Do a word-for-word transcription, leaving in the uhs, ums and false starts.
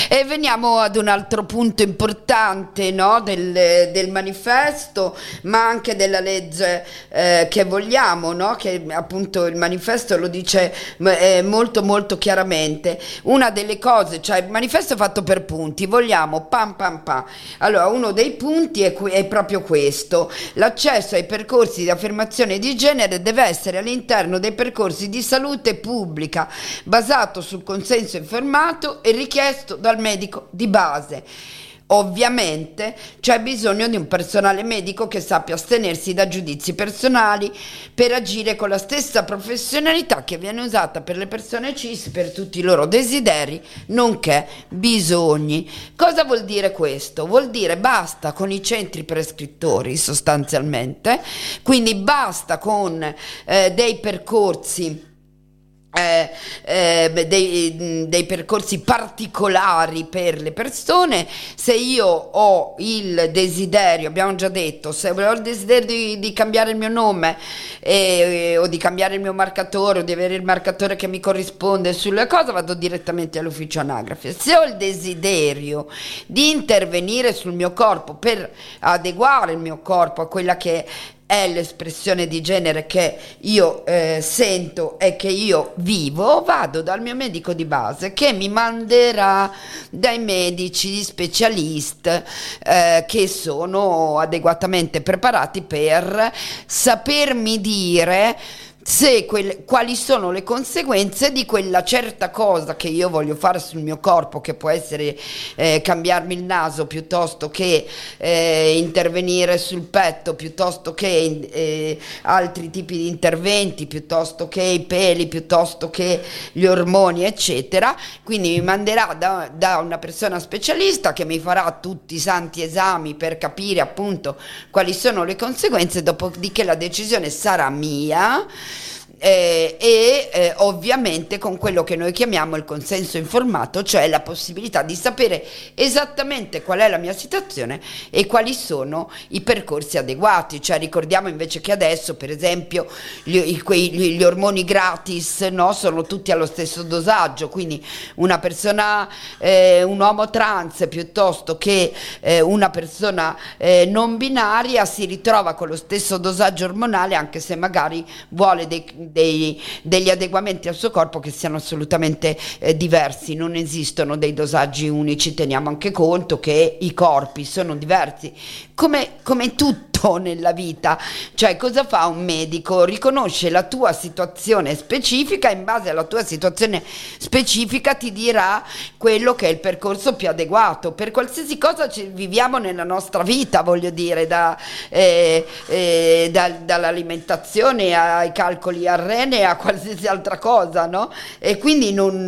E veniamo ad un altro punto importante, no, del, del manifesto, ma anche della legge eh, che vogliamo, no? Che appunto il manifesto lo dice eh, molto molto chiaramente. Una delle cose, cioè il manifesto è fatto per punti, vogliamo pam pam pam. Allora, uno dei punti è, è proprio questo: l'accesso ai percorsi di affermazione di genere deve essere all'interno dei percorsi di salute pubblica, basato sul consenso informato e richiesto dal medico di base. Ovviamente c'è bisogno di un personale medico che sappia astenersi da giudizi personali per agire con la stessa professionalità che viene usata per le persone cis per tutti i loro desideri nonché bisogni. Cosa vuol dire questo? Vuol dire basta con i centri prescrittori sostanzialmente, quindi basta con eh, dei percorsi Eh, eh, dei, dei percorsi particolari per le persone. Se io ho il desiderio, abbiamo già detto, se ho il desiderio di, di cambiare il mio nome eh, o di cambiare il mio marcatore o di avere il marcatore che mi corrisponde sulle cose, vado direttamente all'ufficio anagrafe. Se ho il desiderio di intervenire sul mio corpo per adeguare il mio corpo a quella che è l'espressione di genere che io eh, sento e che io vivo, vado dal mio medico di base che mi manderà dai medici specialisti eh, che sono adeguatamente preparati per sapermi dire se quel, quali sono le conseguenze di quella certa cosa che io voglio fare sul mio corpo, che può essere eh, cambiarmi il naso piuttosto che eh, intervenire sul petto, piuttosto che eh, altri tipi di interventi, piuttosto che i peli, piuttosto che gli ormoni eccetera. Quindi mi manderà da, da una persona specialista che mi farà tutti i santi esami per capire appunto quali sono le conseguenze, dopodiché la decisione sarà mia. Eh, e eh, ovviamente con quello che noi chiamiamo il consenso informato, cioè la possibilità di sapere esattamente qual è la mia situazione e quali sono i percorsi adeguati. Cioè ricordiamo invece che adesso per esempio gli, quei, gli, gli ormoni gratis, no, sono tutti allo stesso dosaggio, quindi una persona eh, un uomo trans piuttosto che eh, una persona eh, non binaria si ritrova con lo stesso dosaggio ormonale, anche se magari vuole dei Dei, degli adeguamenti al suo corpo che siano assolutamente eh, diversi. Non esistono dei dosaggi unici, teniamo anche conto che i corpi sono diversi, come, come tutto nella vita. Cioè, cosa fa un medico? Riconosce la tua situazione specifica, in base alla tua situazione specifica ti dirà quello che è il percorso più adeguato per qualsiasi cosa ci viviamo nella nostra vita, voglio dire, da, eh, eh, da, dall'alimentazione ai calcoli a rene a qualsiasi altra cosa, no? E quindi non